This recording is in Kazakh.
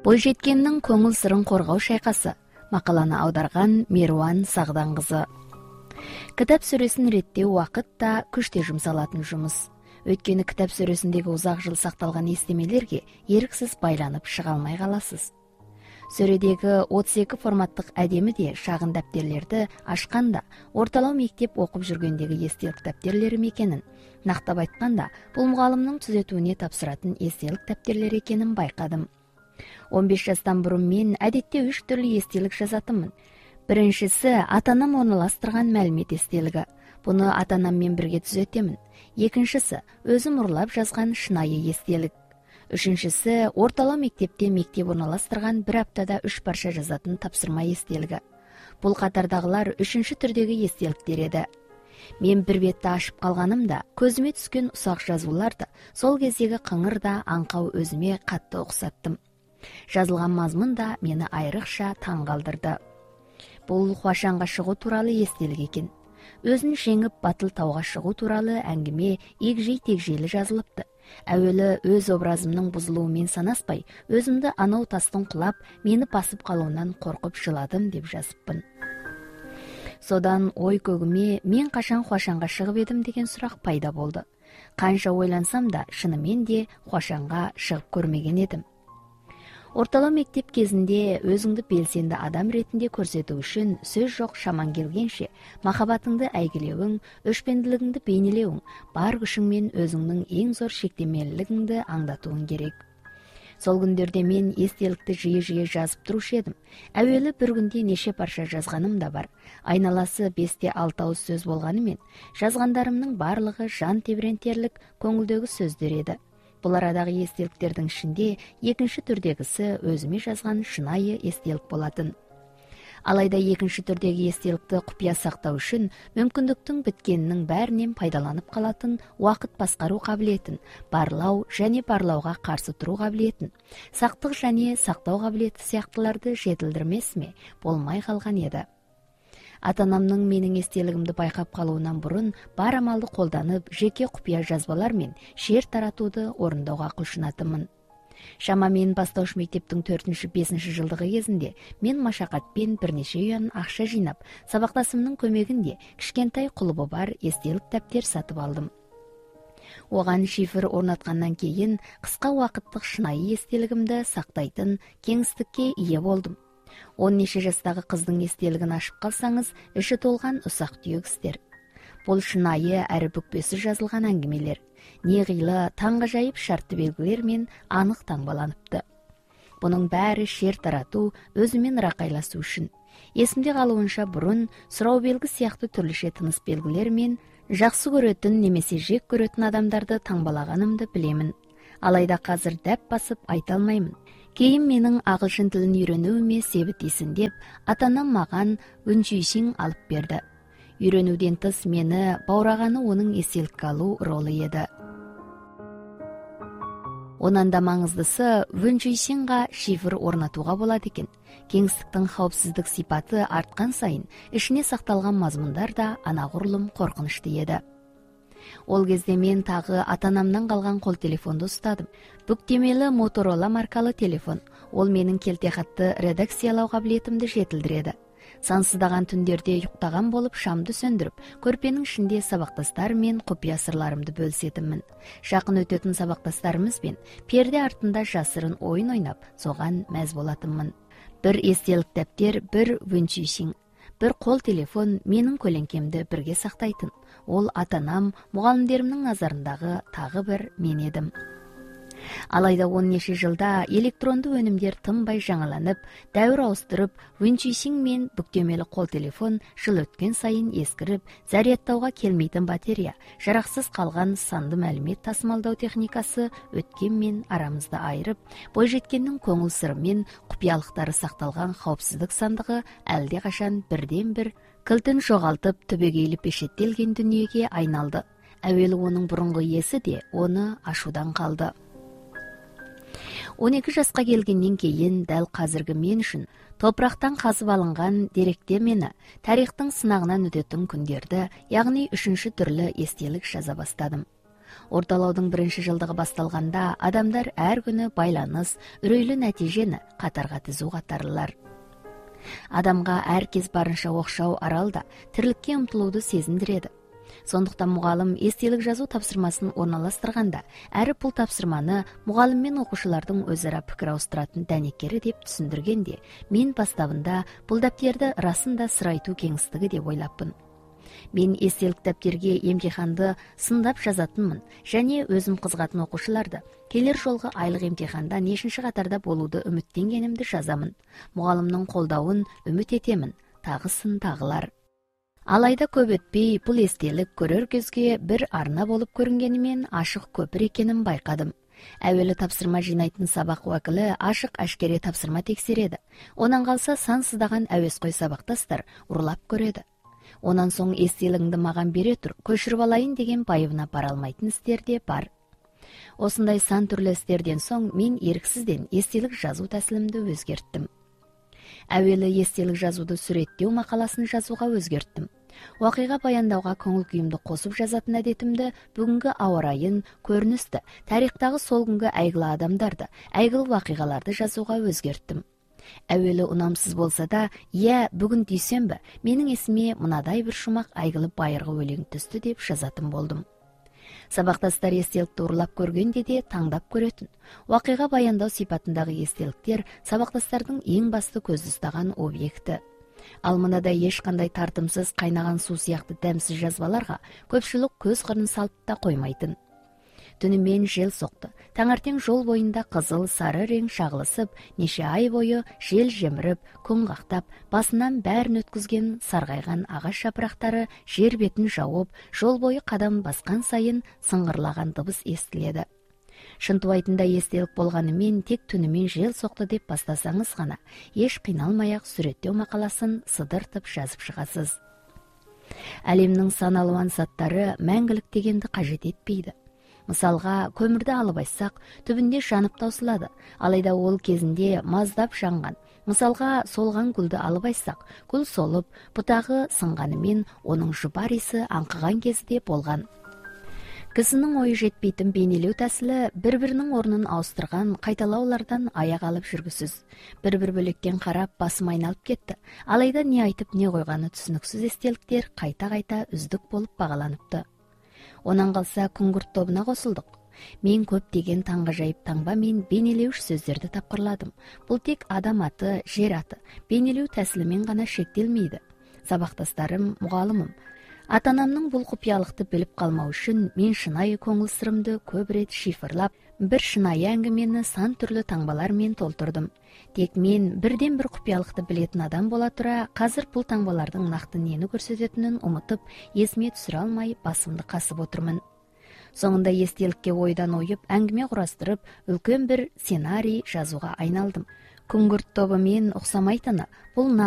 Бойжеткеннің көңіл сырын қорғау шайқасы. Мақаланы аударған Меруан Сағданқызы. Кітап сөресін реттеу уақыт та күште жұмсалатын жұмыс. Өйткені кітап сөресіндегі ұзақ жыл сақталған естемелерге еріксіз байланып шыға алмай қаласыз. Сөредегі 32 форматтық әдемі де шағын дәптерлерді ашқанда орталау мектеп оқып жүргендегі естелік дәптерлері мекенін, нақтап айтқанда бұл мұғалімнің түзетуіне тапсыратын естелік дәптерлер екенін байқадым. 15 жастан бұрын мен әдетте 3 түрлі естелік жазатынмын. Біріншісі ата-анам орналастырған мәлімет естелігі. Бұны ата-анаммен бірге түзетемін. Екіншісі өзім ұрлап жазған шынайы естелік. Үшіншісі орталау мектепте мектеп орналастырған бір аптада 3 парша жазатын тапсырма естелігі. Бұл қатардағылар үшінші түрдегі естеліктер еді. Мен бір бетті ашып қалғанымда, көзіме түскен ұсақ жазуларды сол кездегі қыңыр да аңқау өзіме қатты ұқсаттым. Жазылған мазмұн да мені айрықша таң қалдырды. Бұл Хуашанға шығу туралы естелік екен. Өзін жеңіп батыл тауға шығу туралы әңгіме егжей-тегжейлі жазылыпты. Әуелі өз образымның бұзылуымен санаспай, өзімді анау тастың құлап, мені басып қалуынан қорқып жыладым деп жазыппын. Содан ой көгіме мен қашан Хуашанға шығып едім деген сұрақ пайда болды. Қанша ойлансам да шынымен де Хуашанға шығып көрмеген едім. Орталау мектеп кезінде өзіңді белсенді адам ретінде көрсету үшін сөз жоқ шаман келгенше, махаббатыңды әйгілеуің, өшпенділігіңді бейнелеуің, бар күшіңмен өзіңнің ең зор шектемелілігіңді аңдатуың керек. Сол күндерде мен естелікті жиі жазып тұрушы едім. Әуелі бір күнде неше парша жазғаным да бар. Айналасы 5-6 ауыз сөз болғанымен, жазғандарымның барлығы жан тебірентерлік көңілдегі сөздер еді. Бұл арадағы естеліктердің ішінде екінші түрдегісі өзіме жазған шынайы естелік болатын. Алайда екінші түрдегі естелікті құпия сақтау үшін мүмкіндіктің біткенінің бәрінен пайдаланып қалатын уақыт басқару қабілетін, барлау және барлауға қарсы тұру қабілетін, сақтық және сақтау қабілеті сияқтыларды жетілдірмес ме болмай қалған еді. Ата-анамның менің естелігімді байқап қалуынан бұрын бар амалды қолданып, жеке құпия жазбалар мен шер таратуды орындауға құлшынатынмын. Шамамен бастауыш мектептің 4-5 жылдығы кезінде мен машақатпен бірнеше ұян ақша жинап, сабақтасымның көмегінде кішкентай құлыбы бар естелік дәптер сатып алдым. Оған шифр орнатқаннан кейін қысқа уақыттық шынайы естелігімді сақтайтын кеңістікке ие болдым. 10 жастағы қыздың естелігін ашып қалсаңыз, іші толған ұсақ түйек істер. Бұл шынайы әрі бүкпесі жазылған әңгімелер. Неғилы, таңғажайып шартты белгілермен анық таңбаланыпты. Бұның бәрі шер тарату, өзімен рақайласу үшін. Есімде қалуынша бұрын сұрау белгі сияқты түрліше тыныс белгілермен жақсы көретін немесе жек көретін адамдарды таңбалағанымды білемін. Алайда қазір дәп басып айта алмаймын. Кейін менің ағылшын тілін үйренуіме себеттесін деп, ата-анам маған Вэньчжуйсин алып берді. Үйренуден тыс мені баурағаны оның естелікке алу ролы еді. Онан да маңыздысы Вэньчжуйсинға шифр орнатуға болады екен. Кеңістіктің қауіпсіздік сипаты артқан сайын, ішіне сақталған мазмұндар да анағұрлым қорқынышты еді. Ол кезде мен тағы ата-анамнан қалған қол телефонды ұстадым. Бүктемелі Motorola маркалы телефон. Ол менің келтехатты редакциялау қабілетімді жетілдіреді. Сансыздаған түндерде ұйықтаған болып шамды сөндіріп, көрпенің ішінде сабақтастарыммен құпия сырларымды бөлісетінмін. Жақын өтетін сабақтастарымызбен перде артында жасырын ойын ойнап, соған мәз болатынмын. Бір естелік дәптер, бір Вэньчжуйсин. Бір қол телефон менің көлеңкемді бірге сақтайтын. Ол ата-анам, мұғалімдерімнің назарындағы тағы бір мен едім. Алайда 10 жылда электронды өнімдер тынбай жаңаланып, дәуір ауыстырып, Вэньчжуйсин мен бүктемелі қол телефон жыл өткен сайын ескіріп, зарядтауға келмейтін батарея, жарақсыз қалған санды мәлімет тасымалдау техникасы өткенмен арамызды айырып, бойжеткеннің көңіл сыры мен құпиялықтары сақталған қауіпсіздік сандығы әлде қашан бірден бір кілтін жоғалтып түбегейлі пешеттелген дүниеге айналды. Әуелі оның бұрынғы иесі де оны ашудан қалды. 12 жасқа келгеннен кейін дәл қазіргі мен үшін топырақтан қазып алынған деректер мені тарихтың сынағынан өтетін күндерді, яғни үшінші түрлі естелік жаза бастадым. Орталоодун 1-жылдыгы басталганда адамдар әр күнү байланыс, үрөйлүү нәтижени катарга түзүү катарлар. Адамга әр кез барынча окшоо аралда тирликке умтулууду сезиндирет. Сондуктан мугалим эстелик жазуу тапсырмасын орналастырганда әр бул тапсырманы мугалим менен окуучулардын өз ара пикир алыштыратын дәнекери деп түшүндүргенде, мен бастабында бул даптерди расында сырайтуу кеңістігі деп ойлаппын. Мен эстелик даптерге эмтиханды сындап жазатынмын және өзүм кызгатын окуучуларды келер жолғы айлык эмтиханда 5-ші катарда болууду үмүттенгенимди жазамын. Мугалимдин колдообун үмүт этемин. Тагысын тагылар. Алайда көп өтпөй бул эстелик көрөр көзгө бир арна болуп көрүнгенүмен ашык көпүр экенин байкадым. Әуелі тапсырма жинайтын сабак вакилы ашык ашкере тапсырма текшереді. Онан калса сансыздаган әуескөй сабактастар урлап көрөдү. Онан соң эстелигиңди маган бере тур, көчүрүп алайын деген байыбына бара алмайтын истер де бар. Осындай сан түрлүү истерден соң мен эрксизден эстелик жазуу тәсилимди өзгерттим. Әуелі эстелик жазууду сүрөттөө макаласын жазууга өзгерттим. Вакыйга баяндауга көңүл күйүмдү косуп жазатын адетимди бүгүнкү аба ырайын, көрүнүштү, тарыхтагы сол күнгү айгылы адамдарды, айгылы вакыйгаларды жазууга өзгерттим. Әуелі унамсыз болса да, бүгүн дүйсенбі, менин эсиме мынадай бир шумак айгылы байыргы өлең түстү деп жазатын болдум. Сабакташтар эстеликти урлап көргөндө де таңдап көрөтүн. Вакыйга баяндоо сыйпатындагы эстеликтер сабакташтардын эң басты көздү устаган объекти. Ал мынадай эч кандай тартымсыз кайнаган суу сыяктуу дәмсиз жазбаларга көпчүлүк көз кырын салып да коймойтун. Түнүмен жел сокту. Таңертең жол боюнда кызыл, сары рең шагылысып, неше ай бою жел жемирип, күн кактап, басынан бәрин өткүзген саргайган агач жапырактары жер бетин жауып, жол бою кадам баскан сайын сыңгырлаган дыбыс эстиледи. Шынтубайтында эстелик болгонымен тек түнүмен жел сокты деп бастасаңыз гана, эч кыйналмай-ак сүрөттөө макаласын сыдыртып жазып чыгасыз. Әлемнин саналуан заттары мәңгилик дегенди кажет этпейди. Мисалга, көмүрдү алып айтсак, түбүндө жанып таусылады. Алайда ол кезинде маздап жанган. Мисалга, солган гүлдү алып айтсак, гүл солуп, бутагы сынганы онун жубар иси аңкыган кезде болган. Кызынын ою жетпейтин бейнелөө тәсили бири-биринин орнун ауыстырган кайталаулардан аяк алып жүргүсүз. Бир-бир бөлөктөн карап басым айналып кетти. Алайда не айтып не койгону түшүнүксүз эстеликтер кайта-кайта үздүк болуп багаланыпты. Онан калса күңгүрт тобуна косулдук. Мен көптөгөн таңга жайып таңба мен бейнелөөш сөздөрдү тапкырладым. Бул тек адам аты, жер аты, бейнелөө тәсилимен гана шектелмейди. Сабакташтарым, мугалимим, ата-анамдын бул купуялыкты билип калмау үчүн мен шынайы көңүл сырымды көп рет шифрлап, бир шынайы әңгимени сан түрлүү таңбалар менен толтурдум. Тек мен бирден бир купуялыкты билетин адам бола тура, азыр бул таңбалардын накты нени көрсөтөтүнүн умутуп, эсиме түшүрө алмай басымды касып отурмун. Соңунда эстеликке ойдан оюп, әңгиме курастырып, үлкөн бир сценарий жазууга айналдым. Күңгүрт тобу менен уксамайтыны, бул